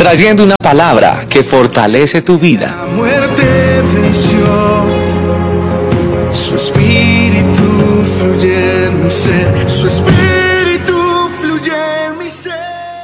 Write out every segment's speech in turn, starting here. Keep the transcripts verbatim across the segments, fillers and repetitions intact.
trayendo una palabra que fortalece tu vida. La muerte venció, su espíritu fluye en mi ser, su espíritu fluye en mi ser.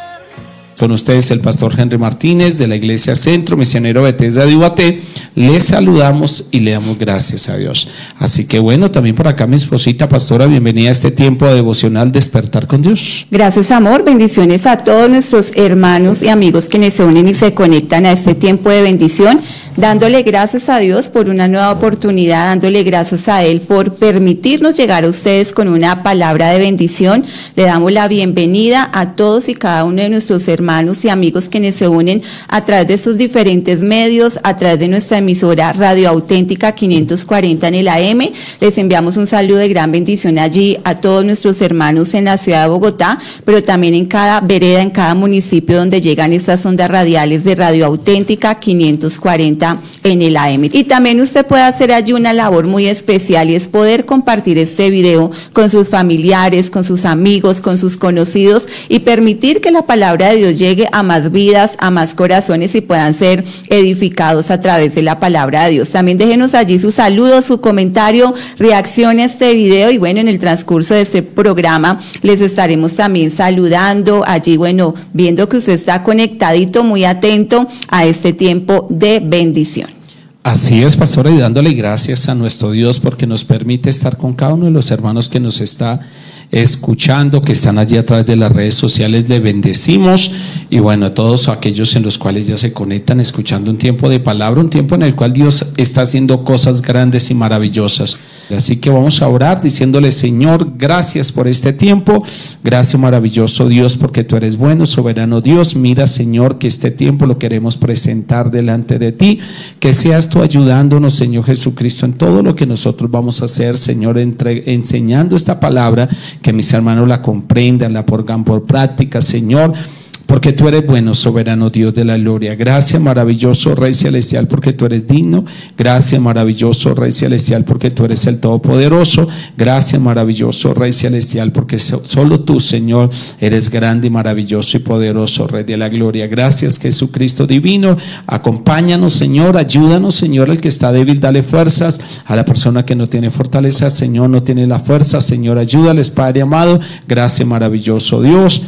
Con ustedes el pastor Henry Martínez de la Iglesia Centro Misionero Bethesda de Ubaté. Les saludamos y le damos gracias a Dios. Así que bueno, también por acá mi esposita pastora, bienvenida a este tiempo devocional Despertar con Dios. Gracias, amor, bendiciones a todos nuestros hermanos y amigos quienes se unen y se conectan a este tiempo de bendición, dándole gracias a Dios por una nueva oportunidad, dándole gracias a Él por permitirnos llegar a ustedes con una palabra de bendición. Le damos la bienvenida a todos y cada uno de nuestros hermanos y amigos quienes se unen a través de sus diferentes medios, a través de nuestra emisora Radio Auténtica quinientos cuarenta en el A M. Les enviamos un saludo de gran bendición allí a todos nuestros hermanos en la ciudad de Bogotá, pero también en cada vereda, en cada municipio donde llegan estas ondas radiales de Radio Auténtica quinientos cuarenta en el A M. Y también usted puede hacer allí una labor muy especial y es poder compartir este video con sus familiares, con sus amigos, con sus conocidos y permitir que la palabra de Dios llegue a más vidas, a más corazones y puedan ser edificados a través de la palabra de Dios. También déjenos allí su saludo, su comentario, reacción a este video y bueno, en el transcurso de este programa les estaremos también saludando allí, bueno, viendo que usted está conectadito, muy atento a este tiempo de bendición. Así es, pastora, y dándole gracias a nuestro Dios porque nos permite estar con cada uno de los hermanos que nos está escuchando, que están allí a través de las redes sociales. Le bendecimos y bueno, a todos aquellos en los cuales ya se conectan escuchando un tiempo de palabra, un tiempo en el cual Dios está haciendo cosas grandes y maravillosas. Así que vamos a orar diciéndole: Señor, gracias por este tiempo, gracias maravilloso Dios, porque tú eres bueno, soberano Dios. Mira, Señor, que este tiempo lo queremos presentar delante de ti, que seas tú ayudándonos, Señor Jesucristo, en todo lo que nosotros vamos a hacer, Señor, entre, enseñando esta palabra, que mis hermanos la comprendan, la pongan por práctica, Señor, porque tú eres bueno, soberano Dios de la gloria. Gracias, maravilloso Rey Celestial, porque tú eres digno. Gracias, maravilloso Rey Celestial, porque tú eres el Todopoderoso. Gracias, maravilloso Rey Celestial, porque so, solo tú, Señor, eres grande y maravilloso y poderoso, Rey de la gloria. Gracias, Jesucristo divino. Acompáñanos, Señor, ayúdanos, Señor, al que está débil, dale fuerzas. A la persona que no tiene fortaleza, Señor, no tiene la fuerza, Señor, ayúdales, Padre amado. Gracias, maravilloso Dios.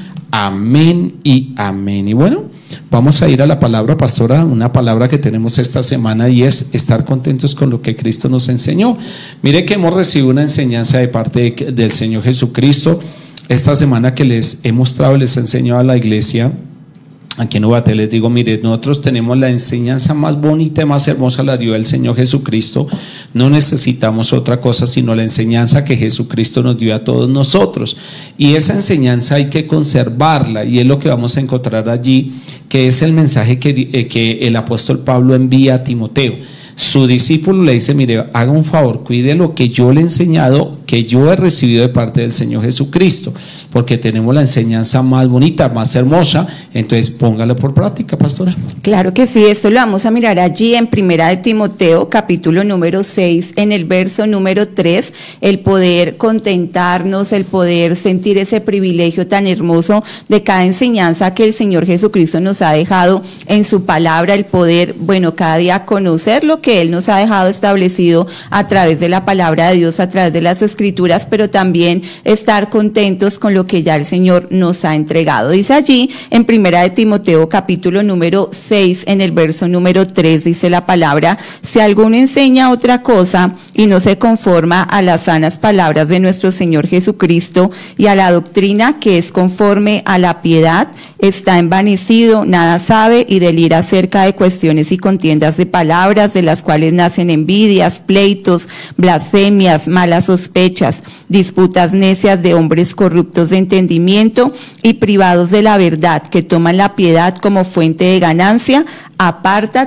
Amén y amén. Y bueno, vamos a ir a la palabra, pastora, una palabra que tenemos esta semana y es estar contentos con lo que Cristo nos enseñó. Mire que hemos recibido una enseñanza de parte de, del Señor Jesucristo. Esta semana que les he mostrado, les he enseñado a la iglesia aquí en Ubaté, les digo: mire, nosotros tenemos la enseñanza más bonita y más hermosa, la dio el Señor Jesucristo. No necesitamos otra cosa sino la enseñanza que Jesucristo nos dio a todos nosotros, y esa enseñanza hay que conservarla, y es lo que vamos a encontrar allí, que es el mensaje que, eh, que el apóstol Pablo envía a Timoteo. Su discípulo le dice: mire, haga un favor, cuide lo que yo le he enseñado, que yo he recibido de parte del Señor Jesucristo, porque tenemos la enseñanza más bonita, más hermosa. Entonces póngalo por práctica, pastora. Claro que sí, esto lo vamos a mirar allí en Primera de Timoteo, capítulo número seis, en el verso número tres, el poder contentarnos, el poder sentir ese privilegio tan hermoso de cada enseñanza que el Señor Jesucristo nos ha dejado en su palabra, el poder, bueno, cada día conocerlo, que Él nos ha dejado establecido a través de la palabra de Dios, a través de las escrituras, pero también estar contentos con lo que ya el Señor nos ha entregado. Dice allí en Primera de Timoteo capítulo número seis, en el verso número tres, dice la palabra: si alguno enseña otra cosa y no se conforma a las sanas palabras de nuestro Señor Jesucristo y a la doctrina que es conforme a la piedad, está envanecido, nada sabe y delira acerca de cuestiones y contiendas de palabras, de las cuales nacen envidias, pleitos, blasfemias, malas sospechas, disputas necias de hombres corruptos de entendimiento y privados de la verdad, que toman la piedad como fuente de ganancia. Apártate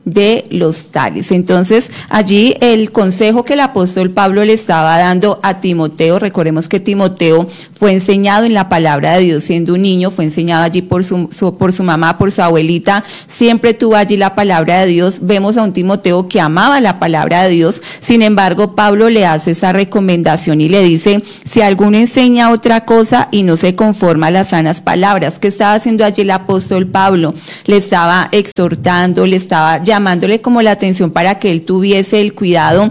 de los tales. Entonces, allí el consejo que el apóstol Pablo le estaba dando a Timoteo, recordemos que Timoteo fue enseñado en la palabra de Dios siendo un niño, fue enseñado allí por su, su, por su mamá, por su abuelita, siempre tuvo allí la palabra de Dios. Vemos a un Timoteo que amaba la palabra de Dios, sin embargo, Pablo le hace esa recomendación y le dice, si alguno enseña otra cosa y no se conforma a las sanas palabras. ¿Qué estaba haciendo allí el apóstol Pablo? Le estaba exhortando, le estaba llamándole como la atención para que él tuviese el cuidado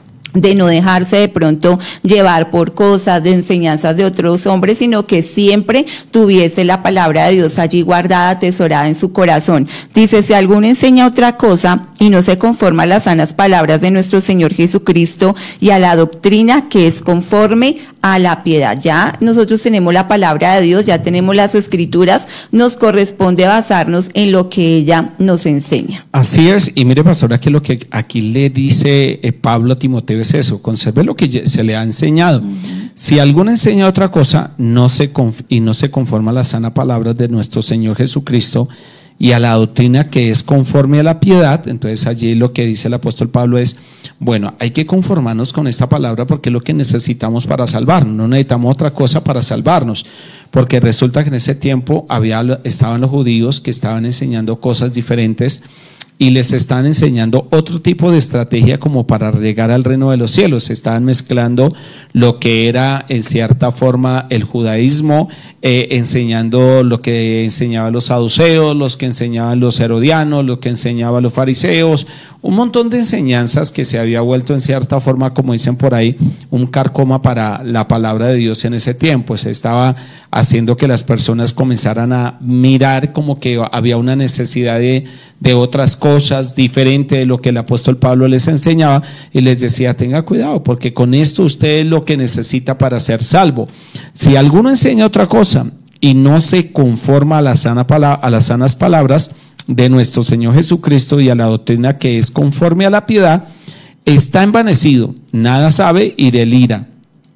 de no dejarse de pronto llevar por cosas, de enseñanzas de otros hombres, sino que siempre tuviese la palabra de Dios allí guardada, atesorada en su corazón. Dice, si alguno enseña otra cosa y no se conforma a las sanas palabras de nuestro Señor Jesucristo y a la doctrina que es conforme a la piedad. Ya nosotros tenemos la palabra de Dios, ya tenemos las escrituras, nos corresponde basarnos en lo que ella nos enseña. Así es, y mire, pastora, que lo que aquí le dice eh, Pablo a Timoteo es eso, conserve lo que se le ha enseñado. Uh-huh. Si alguno enseña otra cosa no se conf- y no se conforma a las sanas palabras de nuestro Señor Jesucristo y a la doctrina que es conforme a la piedad, entonces allí lo que dice el apóstol Pablo es, bueno, hay que conformarnos con esta palabra porque es lo que necesitamos para salvarnos, no necesitamos otra cosa para salvarnos, porque resulta que en ese tiempo había, estaban los judíos que estaban enseñando cosas diferentes y les están enseñando otro tipo de estrategia como para llegar al reino de los cielos. Estaban mezclando lo que era en cierta forma el judaísmo, eh, enseñando lo que enseñaban los saduceos, los que enseñaban los herodianos, lo que enseñaban los fariseos, un montón de enseñanzas que se había vuelto en cierta forma, como dicen por ahí, un carcoma para la palabra de Dios en ese tiempo. Se estaba haciendo que las personas comenzaran a mirar como que había una necesidad de, de otras cosas diferentes de lo que el apóstol Pablo les enseñaba y les decía, tenga cuidado porque con esto usted es lo que necesita para ser salvo. Si alguno enseña otra cosa y no se conforma a, la sana pala- a las sanas palabras de nuestro Señor Jesucristo y a la doctrina que es conforme a la piedad, está envanecido, nada sabe y delira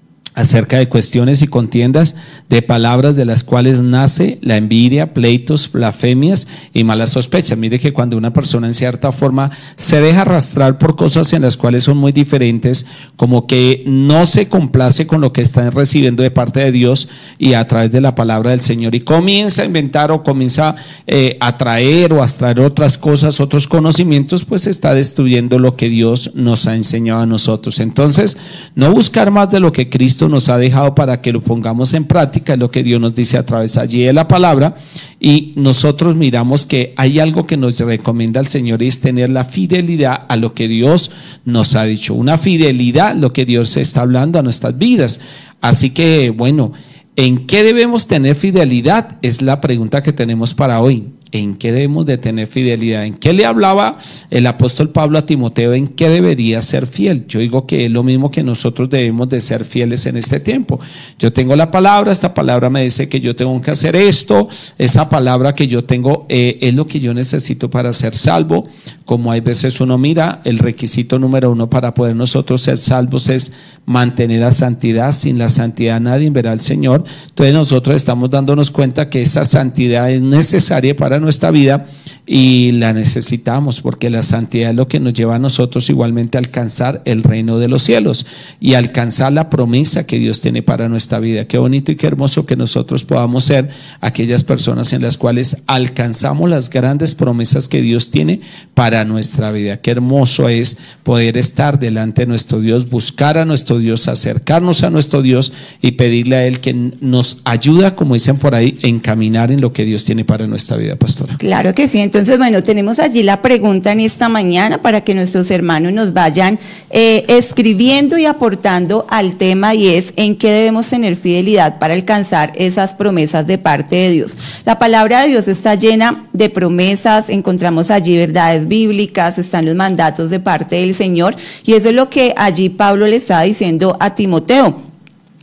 acerca de cuestiones y contiendas de palabras de las cuales nace la envidia, pleitos, blasfemias y malas sospechas. Mire que cuando una persona en cierta forma se deja arrastrar por cosas en las cuales son muy diferentes, como que no se complace con lo que está recibiendo de parte de Dios y a través de la palabra del Señor y comienza a inventar o comienza eh, a traer o a extraer otras cosas, otros conocimientos, pues está destruyendo lo que Dios nos ha enseñado a nosotros. Entonces, no buscar más de lo que Cristo nos ha dejado para que lo pongamos en práctica, es lo que Dios nos dice a través allí de la palabra, y nosotros miramos que hay algo que nos recomienda el Señor y es tener la fidelidad a lo que Dios nos ha dicho, una fidelidad, lo que Dios está hablando a nuestras vidas. Así que bueno, ¿en qué debemos tener fidelidad? Es la pregunta que tenemos para hoy. ¿En qué debemos de tener fidelidad? ¿En qué le hablaba el apóstol Pablo a Timoteo? ¿En qué debería ser fiel? Yo digo que es lo mismo que nosotros debemos de ser fieles en este tiempo. Yo tengo la palabra, esta palabra me dice que yo tengo que hacer esto, esa palabra que yo tengo eh, es lo que yo necesito para ser salvo. Como hay veces uno mira, el requisito número uno para poder nosotros ser salvos es mantener la santidad. Sin la santidad nadie verá al Señor. Entonces nosotros estamos dándonos cuenta que esa santidad es necesaria para nuestra vida y la necesitamos porque la santidad es lo que nos lleva a nosotros igualmente a alcanzar el reino de los cielos y alcanzar la promesa que Dios tiene para nuestra vida. Qué bonito y qué hermoso que nosotros podamos ser aquellas personas en las cuales alcanzamos las grandes promesas que Dios tiene para nuestra vida. Qué hermoso es poder estar delante de nuestro Dios, buscar a nuestro Dios, acercarnos a nuestro Dios y pedirle a Él que nos ayuda, como dicen por ahí, a encaminar en lo que Dios tiene para nuestra vida, pastora. Claro que sí. Entonces, bueno, tenemos allí la pregunta en esta mañana para que nuestros hermanos nos vayan eh, escribiendo y aportando al tema, y es en qué debemos tener fidelidad para alcanzar esas promesas de parte de Dios. La palabra de Dios está llena de promesas, encontramos allí verdades bíblicas, están los mandatos de parte del Señor, y eso es lo que allí Pablo le está diciendo a Timoteo.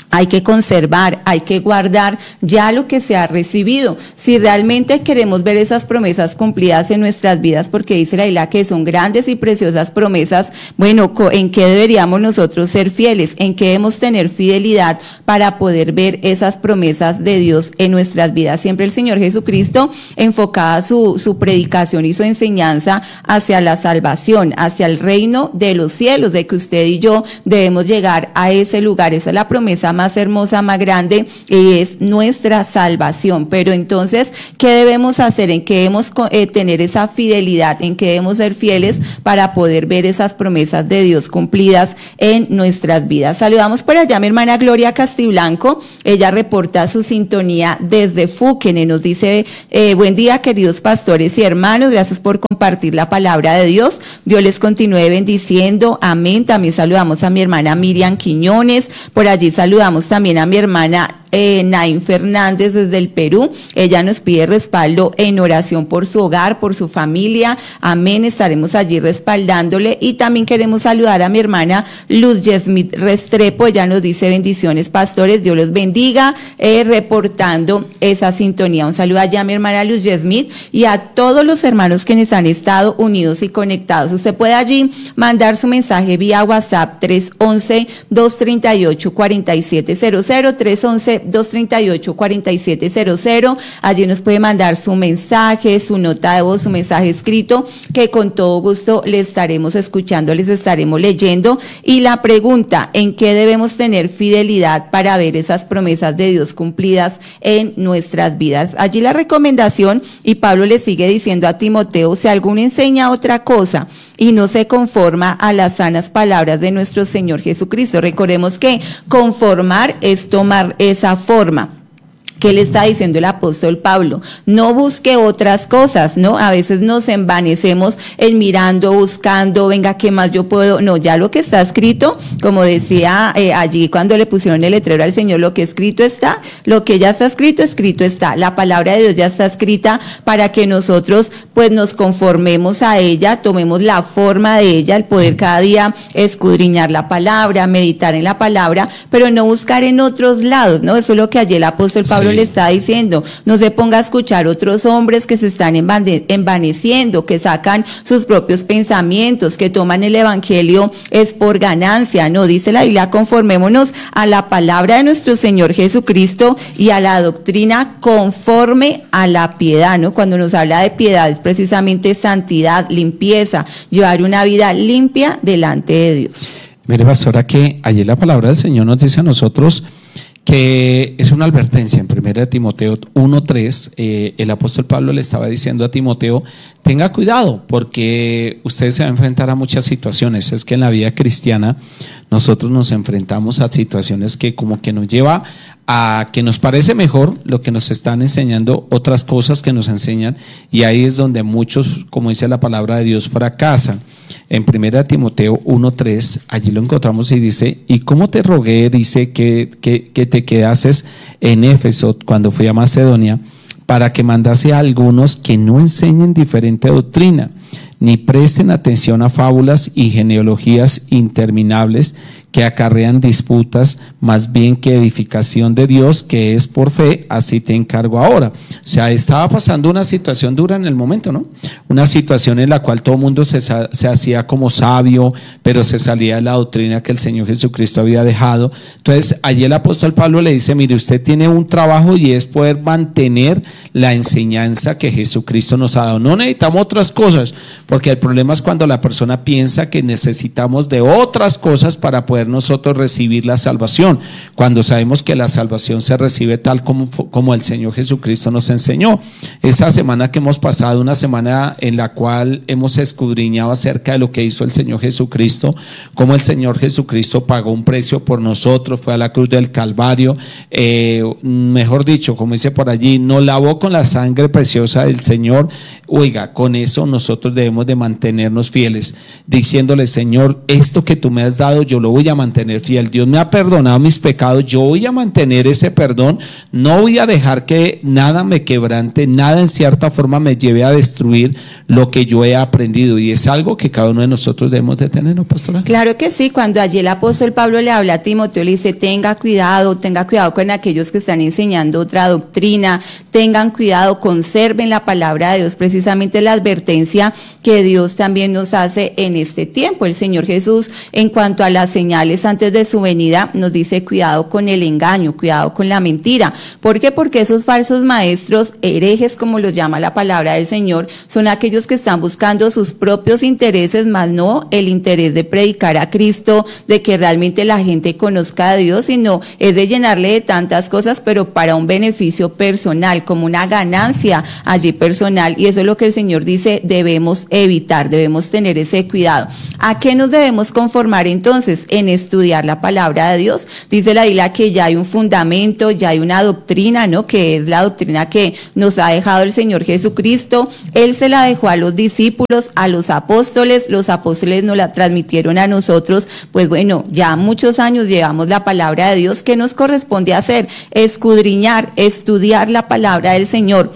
Hay que conservar, hay que guardar ya lo que se ha recibido. Si realmente queremos ver esas promesas cumplidas en nuestras vidas, porque dice la Biblia que son grandes y preciosas promesas, bueno, ¿en qué deberíamos nosotros ser fieles? ¿En qué debemos tener fidelidad para poder ver esas promesas de Dios en nuestras vidas? Siempre el Señor Jesucristo enfocaba su, su predicación y su enseñanza hacia la salvación, hacia el reino de los cielos, de que usted y yo debemos llegar a ese lugar. Esa es la promesa más más hermosa, más grande, y es nuestra salvación. Pero entonces, ¿qué debemos hacer? ¿En qué debemos eh, tener esa fidelidad? ¿En qué debemos ser fieles para poder ver esas promesas de Dios cumplidas en nuestras vidas? Saludamos por allá a mi hermana Gloria Castiblanco. Ella reporta su sintonía desde Fúquene. Nos dice, eh, buen día, queridos pastores y hermanos. Gracias por compartir la palabra de Dios. Dios les continúe bendiciendo. Amén. También saludamos a mi hermana Miriam Quiñones. Por allí saludamos también a mi hermana eh, Nain Fernández desde el Perú. Ella nos pide respaldo en oración por su hogar, por su familia. Amén, estaremos allí respaldándole. Y también queremos saludar a mi hermana Luz Yesmith Restrepo. Ella nos dice bendiciones, pastores, Dios los bendiga, eh, reportando esa sintonía. Un saludo allá a mi hermana Luz Yesmith y a todos los hermanos quienes han estado unidos y conectados. Usted puede allí mandar su mensaje vía WhatsApp tres once, dos treinta y ocho, cuarenta y siete cero cero, tres once, dos treinta y ocho, cuarenta y siete cero cero. Allí nos puede mandar su mensaje, su nota de voz, su mensaje escrito, que con todo gusto le estaremos escuchando, les estaremos leyendo. Y la pregunta, ¿en qué debemos tener fidelidad para ver esas promesas de Dios cumplidas en nuestras vidas? Allí la recomendación, y Pablo le sigue diciendo a Timoteo, si alguno enseña otra cosa y no se conforma a las sanas palabras de nuestro Señor Jesucristo. Recordemos que conformar es tomar esa forma. ¿Qué le está diciendo el apóstol Pablo? No busque otras cosas, ¿no? A veces nos envanecemos en mirando, buscando, venga, ¿qué más yo puedo? No, ya lo que está escrito, como decía eh, allí cuando le pusieron el letrero al Señor, lo que escrito está, lo que ya está escrito, escrito está. La palabra de Dios ya está escrita para que nosotros pues nos conformemos a ella, tomemos la forma de ella, el poder cada día escudriñar la palabra, meditar en la palabra, pero no buscar en otros lados, ¿no? Eso es lo que allí el apóstol Pablo sí le está diciendo. No se ponga a escuchar otros hombres que se están envaneciendo, que sacan sus propios pensamientos, que toman el evangelio es por ganancia. No, dice la Biblia, conformémonos a la palabra de nuestro Señor Jesucristo y a la doctrina conforme a la piedad, ¿no? Cuando nos habla de piedad es precisamente santidad, limpieza, llevar una vida limpia delante de Dios. Mire, pastora, que ayer la palabra del Señor nos dice a nosotros que es una advertencia en primera de Timoteo uno tres. Eh, el apóstol Pablo le estaba diciendo a Timoteo, tenga cuidado porque usted se va a enfrentar a muchas situaciones. Es que en la vida cristiana nosotros nos enfrentamos a situaciones que como que nos lleva a que nos parece mejor lo que nos están enseñando, otras cosas que nos enseñan, y ahí es donde muchos, como dice la palabra de Dios, fracasan. En primera de Timoteo uno tres, allí lo encontramos y dice, y como te rogué, dice que, que, que te quedases en Éfeso cuando fui a Macedonia, para que mandase a algunos que no enseñen diferente doctrina, ni presten atención a fábulas y genealogías interminables que acarrean disputas, más bien que edificación de Dios, que es por fe, así te encargo ahora. O sea, estaba pasando una situación dura en el momento, ¿no? Una situación en la cual todo el mundo se, se hacía como sabio, pero se salía de la doctrina que el Señor Jesucristo había dejado. Entonces, allí el apóstol Pablo le dice, mire, usted tiene un trabajo y es poder mantener la enseñanza que Jesucristo nos ha dado. No necesitamos otras cosas, porque el problema es cuando la persona piensa que necesitamos de otras cosas para poder nosotros recibir la salvación, cuando sabemos que la salvación se recibe tal como, como el Señor Jesucristo nos enseñó. Esta semana que hemos pasado, una semana en la cual hemos escudriñado acerca de lo que hizo el Señor Jesucristo, cómo el Señor Jesucristo pagó un precio por nosotros, fue a la cruz del Calvario, eh, mejor dicho, como dice por allí, nos lavó con la sangre preciosa del Señor. Oiga, con eso nosotros debemos de mantenernos fieles, diciéndole, Señor, esto que tú me has dado yo lo voy a mantener fiel. Dios me ha perdonado mis pecados, yo voy a mantener ese perdón, no voy a dejar que nada me quebrante, nada en cierta forma me lleve a destruir lo que yo he aprendido, y es algo que cada uno de nosotros debemos de tener, ¿no, pastora? Claro que sí, cuando allí el apóstol Pablo le habla a Timoteo, le dice, tenga cuidado, tenga cuidado con aquellos que están enseñando otra doctrina, tengan cuidado, conserven la palabra de Dios, precisamente la advertencia que Dios también nos hace en este tiempo. El Señor Jesús, en cuanto a las señales antes de su venida, nos dice cuidado con el engaño, cuidado con la mentira. ¿Por qué? Porque esos falsos maestros, herejes como los llama la palabra del Señor, son aquellos que están buscando sus propios intereses, más no el interés de predicar a Cristo, de que realmente la gente conozca a Dios, sino es de llenarle de tantas cosas, pero para un beneficio personal, como una ganancia allí personal, y eso es lo que el Señor dice, debemos evitar, debemos tener ese cuidado. ¿A qué nos debemos conformar entonces? En estudiar la palabra de Dios. Dice la Biblia que ya hay un fundamento, ya hay una doctrina, ¿no? Que es la doctrina que nos ha dejado el Señor Jesucristo. Él se la dejó a los discípulos, a los apóstoles, los apóstoles nos la transmitieron a nosotros. Pues bueno, ya muchos años llevamos la palabra de Dios. ¿Qué nos corresponde hacer? Escudriñar, estudiar la palabra del Señor.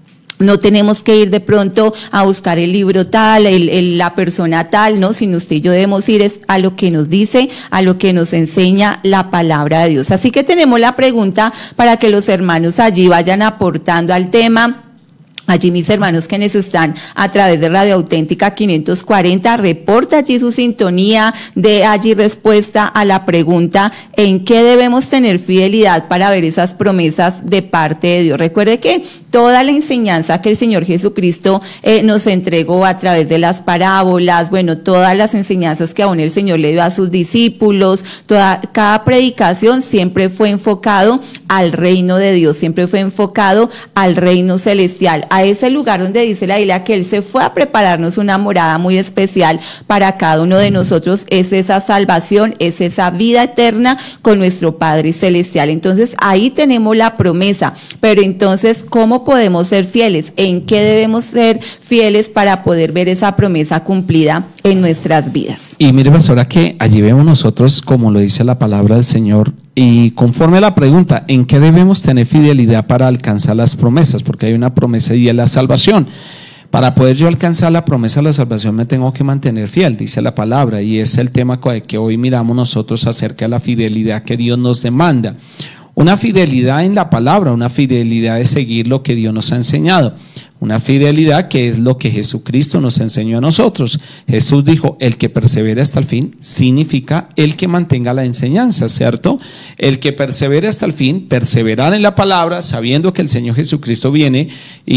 No tenemos que ir de pronto a buscar el libro tal, el, el, la persona tal, ¿no? Sino usted y yo debemos ir es a lo que nos dice, a lo que nos enseña la palabra de Dios. Así que tenemos la pregunta para que los hermanos allí vayan aportando al tema. Allí mis hermanos quienes están a través de Radio Auténtica quinientos cuarenta, reporta allí su sintonía, de allí respuesta a la pregunta en qué debemos tener fidelidad para ver esas promesas de parte de Dios. Recuerde que toda la enseñanza que el Señor Jesucristo eh, nos entregó a través de las parábolas, bueno, todas las enseñanzas que aún el Señor le dio a sus discípulos, toda, cada predicación siempre fue enfocado al reino de Dios, siempre fue enfocado al reino celestial, a ese lugar donde dice la Biblia que Él se fue a prepararnos una morada muy especial para cada uno de nosotros. Es esa salvación, es esa vida eterna con nuestro Padre Celestial. Entonces ahí tenemos la promesa, pero entonces ¿cómo podemos ser fieles? ¿En qué debemos ser fieles para poder ver esa promesa cumplida en nuestras vidas? Y mire, pastora, que allí vemos nosotros, como lo dice la palabra del Señor, y conforme a la pregunta, ¿en qué debemos tener fidelidad para alcanzar las promesas? Porque hay una promesa y es la salvación. Para poder yo alcanzar la promesa de la salvación me tengo que mantener fiel, dice la palabra, y es el tema que hoy miramos nosotros acerca de la fidelidad que Dios nos demanda. Una fidelidad en la palabra, una fidelidad de seguir lo que Dios nos ha enseñado. Una fidelidad que es lo que Jesucristo nos enseñó a nosotros. Jesús dijo, el que persevere hasta el fin, significa el que mantenga la enseñanza, ¿cierto? El que persevere hasta el fin, perseverar en la palabra, sabiendo que el Señor Jesucristo viene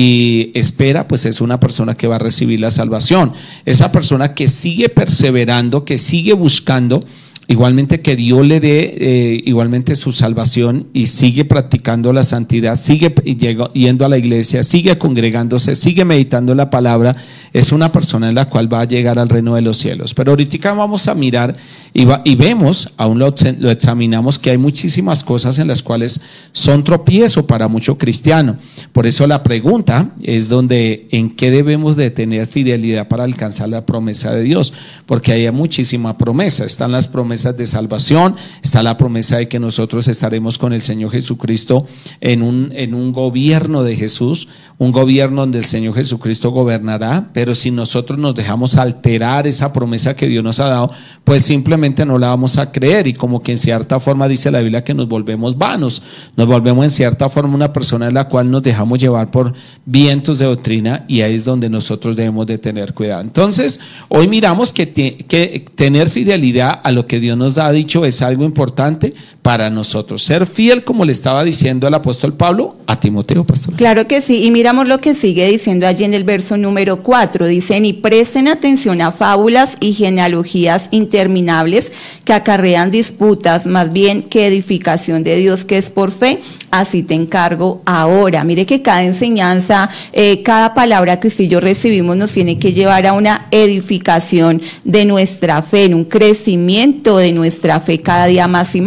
y espera, pues es una persona que va a recibir la salvación. Esa persona que sigue perseverando, que sigue buscando, igualmente que Dios le dé eh, igualmente su salvación y sigue practicando la santidad, sigue yendo a la iglesia, sigue congregándose, sigue meditando la palabra, es una persona en la cual va a llegar al reino de los cielos. Pero ahorita vamos a mirar y, va, y vemos, aún lo, lo examinamos, que hay muchísimas cosas en las cuales son tropiezo para mucho cristiano. Por eso la pregunta es donde, ¿en qué debemos de tener fidelidad para alcanzar la promesa de Dios? Porque hay muchísima promesa, están las promesas de salvación, está la promesa de que nosotros estaremos con el Señor Jesucristo en un, en un gobierno de Jesús, un gobierno donde el Señor Jesucristo gobernará, pero si nosotros nos dejamos alterar esa promesa que Dios nos ha dado, pues simplemente no la vamos a creer, y como que en cierta forma dice la Biblia que nos volvemos vanos, nos volvemos en cierta forma una persona en la cual nos dejamos llevar por vientos de doctrina, y ahí es donde nosotros debemos de tener cuidado. Entonces, hoy miramos que, te, que tener fidelidad a lo que Dios nos ha dicho es algo importante para nosotros. Ser fiel, como le estaba diciendo el apóstol Pablo a Timoteo, pastor. Claro que sí, y miramos lo que sigue diciendo allí en el verso número cuatro. Dicen, y presten atención a fábulas y genealogías interminables que acarrean disputas, más bien que edificación de Dios que es por fe. Así te encargo ahora. Mire que cada enseñanza, eh, cada palabra que usted y yo recibimos nos tiene que llevar a una edificación de nuestra fe, en un crecimiento de nuestra fe cada día más y más.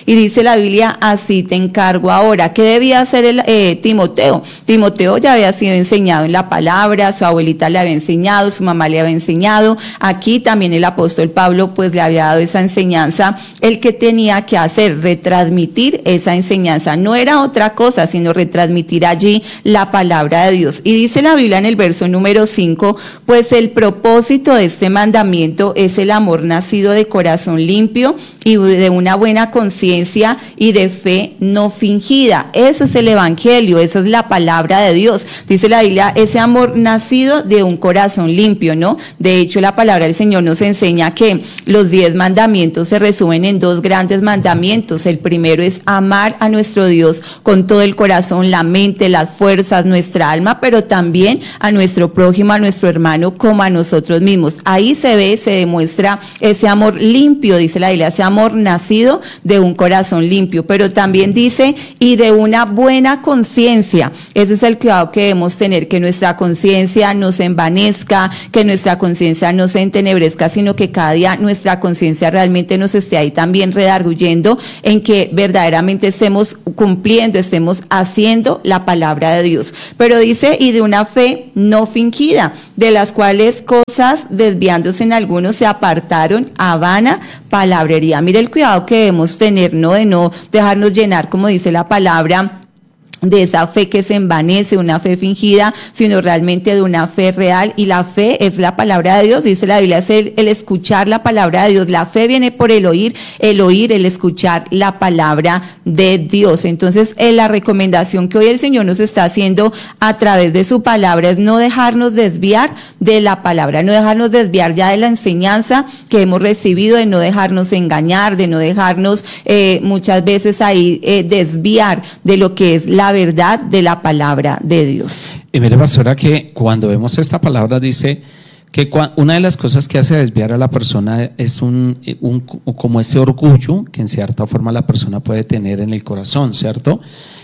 Y dice la Biblia, así te encargo ahora. ¿Qué debía hacer el, eh, Timoteo? Timoteo ya había sido enseñado en la palabra, su abuelita le había enseñado, su mamá le había enseñado. Aquí también el apóstol Pablo pues le había dado esa enseñanza. El que tenía que hacer, retransmitir esa enseñanza. No era otra cosa, sino retransmitir allí la palabra de Dios. Y dice la Biblia en el verso número cinco, pues el propósito de este mandamiento es el amor nacido de corazón limpio y de una buena conciencia y de fe no fingida. Eso es el evangelio, eso es la palabra de Dios. Dice la Biblia, ese amor nacido de un corazón limpio, ¿no? De hecho, la palabra del Señor nos enseña que los diez mandamientos se resumen en dos grandes mandamientos. El primero es amar a nuestro Dios con todo el corazón, la mente, las fuerzas, nuestra alma, pero también a nuestro prójimo, a nuestro hermano, como a nosotros mismos. Ahí se ve, se demuestra ese amor limpio, dice la Biblia, ese amor nacido de un corazón limpio, pero también dice, y de una buena conciencia. Ese es el cuidado que debemos tener, que nuestra conciencia no se envanezca, que nuestra conciencia no se entenebrezca, sino que cada día nuestra conciencia realmente nos esté ahí también redarguyendo en que verdaderamente estemos cumpliendo, estemos haciendo la palabra de Dios. Pero dice, y de una fe no fingida, de las cuales cosas, desviándose en algunos, se apartaron a vana palabrería. Mire el cuidado que debemos tener, ¿no? De no dejarnos llenar, como dice la palabra, de esa fe que se envanece, una fe fingida, sino realmente de una fe real. Y la fe es la palabra de Dios, dice la Biblia, es el, el escuchar la palabra de Dios. La fe viene por el oír, el oír, el escuchar la palabra de Dios. Entonces, eh, la recomendación que hoy el Señor nos está haciendo a través de su palabra es no dejarnos desviar de la palabra, no dejarnos desviar ya de la enseñanza que hemos recibido, de no dejarnos engañar, de no dejarnos eh, muchas veces ahí eh, desviar de lo que es la verdad de la palabra de Dios. Y mire, pastora, que cuando vemos esta palabra dice que una de las cosas que hace desviar a la persona es un, un como ese orgullo que en cierta forma la persona puede tener en el corazón, ¿cierto?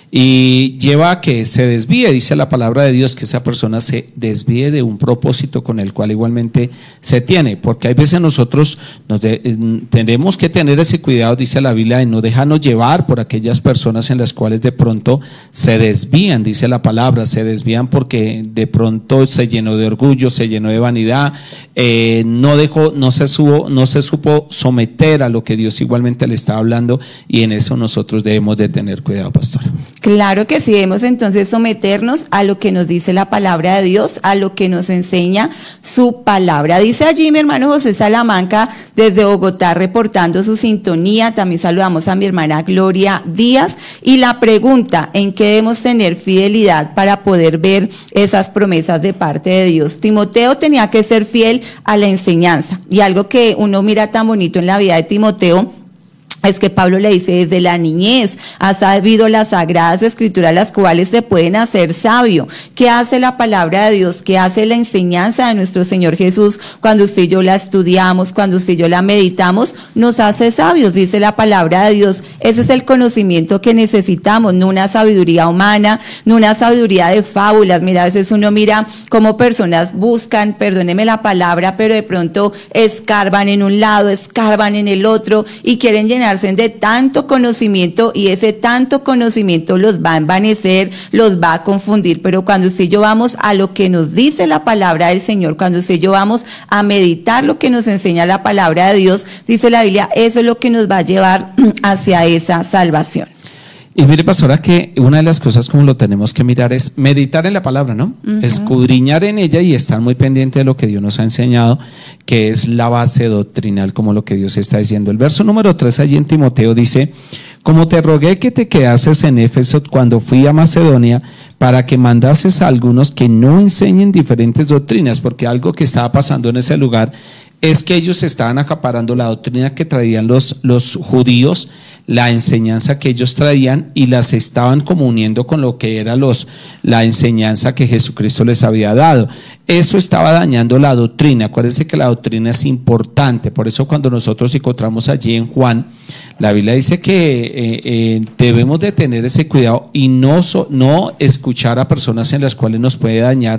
Y lleva a que se desvíe, dice la palabra de Dios, que esa persona se desvíe de un propósito con el cual igualmente se tiene, porque hay veces nosotros nos de, tenemos que tener ese cuidado, dice la Biblia, de no dejarnos llevar por aquellas personas en las cuales de pronto se desvían, dice la palabra, se desvían porque de pronto se llenó de orgullo, se llenó de vanidad, eh, no dejó, no se supo, no se supo someter a lo que Dios igualmente le estaba hablando, y en eso nosotros debemos de tener cuidado, pastora. Claro que sí, debemos entonces someternos a lo que nos dice la palabra de Dios, a lo que nos enseña su palabra. Dice allí mi hermano José Salamanca desde Bogotá reportando su sintonía. También saludamos a mi hermana Gloria Díaz. Y la pregunta, ¿en qué debemos tener fidelidad para poder ver esas promesas de parte de Dios? Timoteo tenía que ser fiel a la enseñanza. Y algo que uno mira tan bonito en la vida de Timoteo es que Pablo le dice, desde la niñez has sabido las sagradas escrituras, las cuales te pueden hacer sabio. ¿Qué hace la palabra de Dios? ¿Qué hace la enseñanza de nuestro Señor Jesús? Cuando usted y yo la estudiamos, cuando usted y yo la meditamos, nos hace sabios, dice la palabra de Dios. Ese es el conocimiento que necesitamos, no una sabiduría humana, no una sabiduría de fábulas. Mira, a veces uno mira cómo personas buscan, perdóneme la palabra, pero de pronto escarban en un lado, escarban en el otro y quieren llenar de tanto conocimiento, y ese tanto conocimiento los va a envanecer, los va a confundir. Pero cuando usted y yo vamos a lo que nos dice la palabra del Señor, cuando usted y yo vamos a meditar lo que nos enseña la palabra de Dios, dice la Biblia, eso es lo que nos va a llevar hacia esa salvación. Y mire, pastora, que una de las cosas como lo tenemos que mirar es meditar en la palabra, ¿no? Uh-huh. Escudriñar en ella y estar muy pendiente de lo que Dios nos ha enseñado, que es la base doctrinal, como lo que Dios está diciendo. El verso número tres allí en Timoteo dice, como te rogué que te quedases en Éfeso cuando fui a Macedonia, para que mandases a algunos que no enseñen diferentes doctrinas, porque algo que estaba pasando en ese lugar es que ellos estaban acaparando la doctrina que traían los, los judíos, la enseñanza que ellos traían, y las estaban como uniendo con lo que era los, la enseñanza que Jesucristo les había dado. Eso estaba dañando la doctrina. Acuérdense que la doctrina es importante, por eso cuando nosotros encontramos allí en Juan, la Biblia dice que eh, eh, debemos de tener ese cuidado y no, so, no escuchar a personas en las cuales nos puede dañar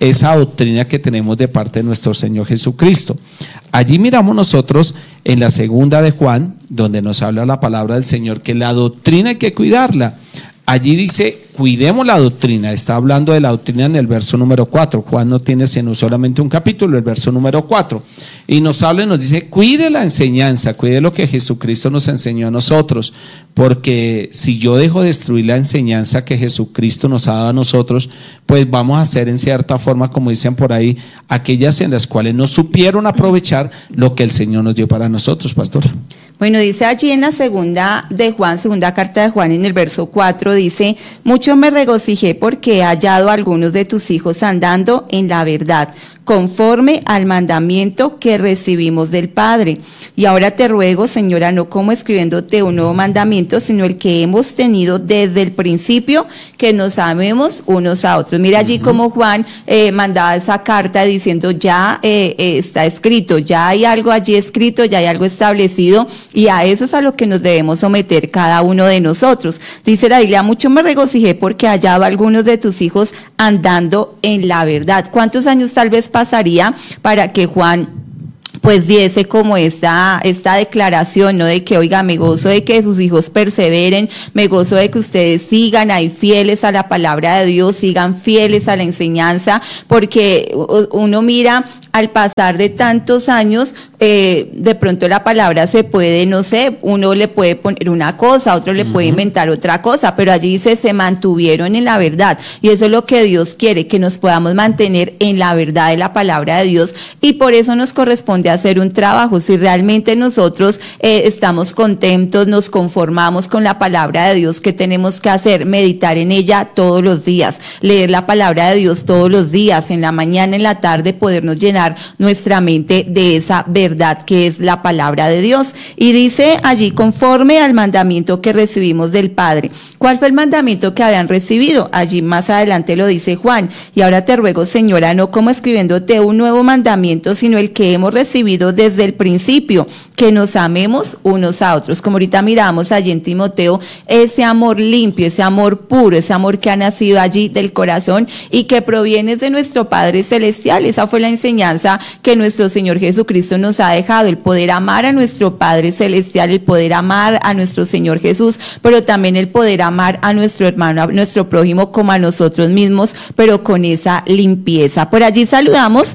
esa doctrina que tenemos de parte de nuestro Señor Jesucristo. Allí miramos nosotros en la segunda de Juan, donde nos habla la palabra del Señor, que la doctrina hay que cuidarla. Allí dice, cuidemos la doctrina. Está hablando de la doctrina en el verso número cuatro. Juan no tiene sino solamente un capítulo, el verso número cuatro. Y nos habla y nos dice, cuide la enseñanza, cuide lo que Jesucristo nos enseñó a nosotros. Porque si yo dejo destruir la enseñanza que Jesucristo nos ha dado a nosotros, pues vamos a ser en cierta forma, como dicen por ahí, aquellas en las cuales no supieron aprovechar lo que el Señor nos dio para nosotros, pastora. Bueno, dice allí en la segunda de Juan, segunda carta de Juan, en el verso cuatro, dice, mucho me regocijé porque he hallado a algunos de tus hijos andando en la verdad, conforme al mandamiento que recibimos del Padre. Y ahora te ruego, Señora, no como escribiéndote un nuevo mandamiento, sino el que hemos tenido desde el principio, que nos amemos unos a otros. Mira allí uh-huh. como Juan eh, mandaba esa carta diciendo, ya eh, eh, está escrito, ya hay algo allí escrito, ya hay algo establecido, y a eso es a lo que nos debemos someter cada uno de nosotros. Dice la Biblia, mucho me regocijé porque hallaba a algunos de tus hijos andando en la verdad. ¿Cuántos años tal vez pasaría para que Juan pues diese como esta, esta declaración, ¿no? De que, oiga, me gozo de que sus hijos perseveren, me gozo de que ustedes sigan ahí fieles a la palabra de Dios, sigan fieles a la enseñanza, porque uno mira al pasar de tantos años, eh, de pronto la palabra se puede, no sé, uno le puede poner una cosa, otro le uh-huh. puede inventar otra cosa, pero allí dice, se mantuvieron en la verdad, y eso es lo que Dios quiere, que nos podamos mantener en la verdad de la palabra de Dios, y por eso nos corresponde hacer un trabajo. Si realmente nosotros eh, estamos contentos, nos conformamos con la palabra de Dios, ¿qué tenemos que hacer? Meditar en ella todos los días, leer la palabra de Dios todos los días, en la mañana, en la tarde, podernos llenar nuestra mente de esa verdad que es la palabra de Dios. Y dice allí, conforme al mandamiento que recibimos del Padre. ¿Cuál fue el mandamiento que habían recibido? Allí más adelante lo dice Juan, y ahora te ruego, Señora, no como escribiéndote un nuevo mandamiento, sino el que hemos recibido desde el principio, que nos amemos unos a otros. Como ahorita miramos allí en Timoteo, ese amor limpio, ese amor puro, ese amor que ha nacido allí del corazón y que proviene de nuestro Padre Celestial. Esa fue la enseñanza que nuestro Señor Jesucristo nos ha dejado, el poder amar a nuestro Padre Celestial, el poder amar a nuestro Señor Jesús, pero también el poder amar a nuestro hermano, a nuestro prójimo como a nosotros mismos, pero con esa limpieza. Por allí saludamos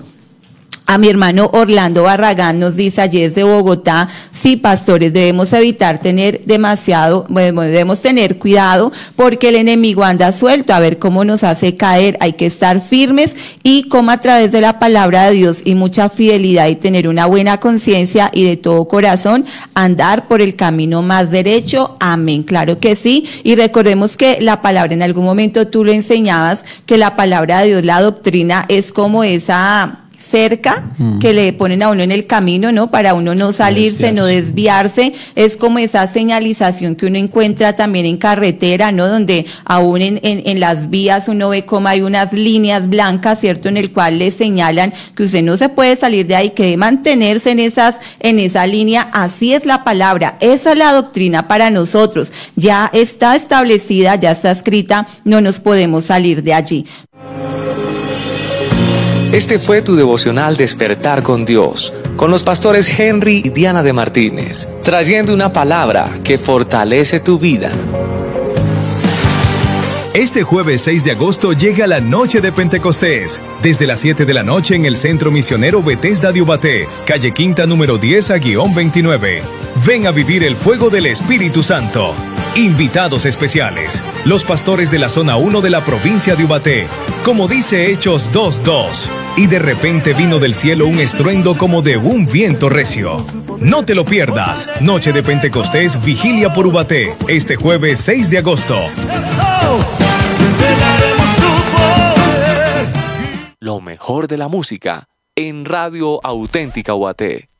a mi hermano Orlando Barragán, nos dice allí desde Bogotá, sí, pastores, debemos evitar tener demasiado, bueno, debemos tener cuidado porque el enemigo anda suelto, a ver cómo nos hace caer, hay que estar firmes y como a través de la palabra de Dios y mucha fidelidad y tener una buena conciencia y de todo corazón, andar por el camino más derecho, amén, claro que sí, y recordemos que la palabra, en algún momento tú lo enseñabas, que la palabra de Dios, la doctrina, es como esa cerca mm. que le ponen a uno en el camino, ¿no? Para uno no salirse, no desviarse, es como esa señalización que uno encuentra también en carretera, ¿no? Donde aún en, en, en las vías uno ve como hay unas líneas blancas, ¿cierto? En el cual le señalan que usted no se puede salir de ahí, que debe mantenerse en esas, en esa línea. Así es la palabra, esa es la doctrina para nosotros, ya está establecida, ya está escrita, no nos podemos salir de allí. Este fue tu devocional Despertar con Dios, con los pastores Henry y Diana de Martínez, trayendo una palabra que fortalece tu vida. Este jueves seis de agosto llega la noche de Pentecostés, desde las siete de la noche en el Centro Misionero Bethesda de Ubaté, calle Quinta número diez a guión veintinueve. Ven a vivir el fuego del Espíritu Santo. Invitados especiales, los pastores de la zona uno de la provincia de Ubaté, como dice Hechos dos dos. Y de repente vino del cielo un estruendo como de un viento recio. No te lo pierdas, noche de Pentecostés, vigilia por Ubaté, este jueves seis de agosto. Lo mejor de la música en Radio Auténtica Ubaté.